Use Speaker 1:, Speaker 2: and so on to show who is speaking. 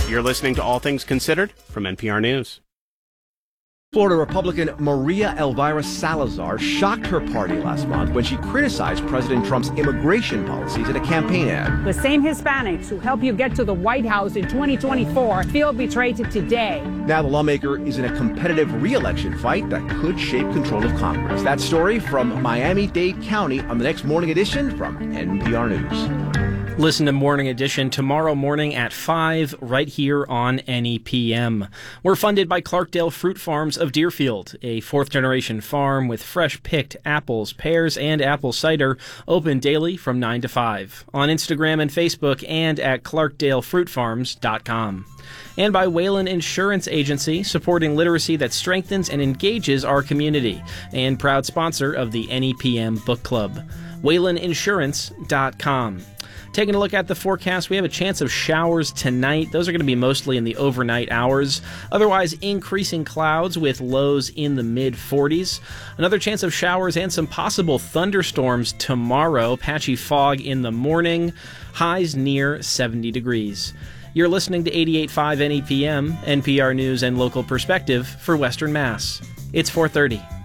Speaker 1: You're listening to All Things Considered from NPR News.
Speaker 2: Florida Republican Maria Elvira Salazar shocked her party last month when she criticized President Trump's immigration policies in a campaign ad.
Speaker 3: The same Hispanics who help you get to the White House in 2024 feel betrayed today.
Speaker 2: Now the lawmaker is in a competitive re-election fight that could shape control of Congress. That story from Miami-Dade County on the next Morning Edition from NPR News.
Speaker 4: Listen to Morning Edition tomorrow morning at 5 right here on NEPM. We're funded by Clarkdale Fruit Farms of Deerfield, a fourth-generation farm with fresh-picked apples, pears, and apple cider, open daily from 9 to 5 on Instagram and Facebook and at clarkdalefruitfarms.com. And by Whalen Insurance Agency, supporting literacy that strengthens and engages our community, and proud sponsor of the NEPM Book Club. WhalenInsurance.com. Taking a look at the forecast, we have a chance of showers tonight. Those are going to be mostly in the overnight hours. Otherwise, increasing clouds with lows in the mid-40s. Another chance of showers and some possible thunderstorms tomorrow. Patchy fog in the morning. Highs near 70 degrees. You're listening to 88.5 NEPM, NPR News and Local Perspective for Western Mass. It's 4:30.